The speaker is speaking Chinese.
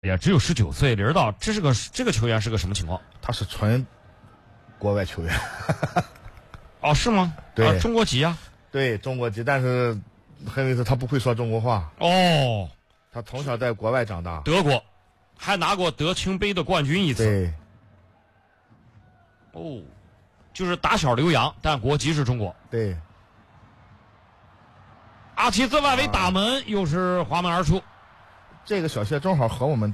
也只有19岁，李指导，这个球员是个什么情况？ 他是纯国外球员。 哦，是吗？ 对， 中国籍啊。 对，中国籍，但是很有意思，他不会说中国话。 哦， 他从小在国外长大， 德国，还拿过德青杯的冠军一次。 对。 哦，就是打小留洋，但国籍是中国。 对。 阿奇自外围打门，又是滑门而出。 这个小谢正好和我们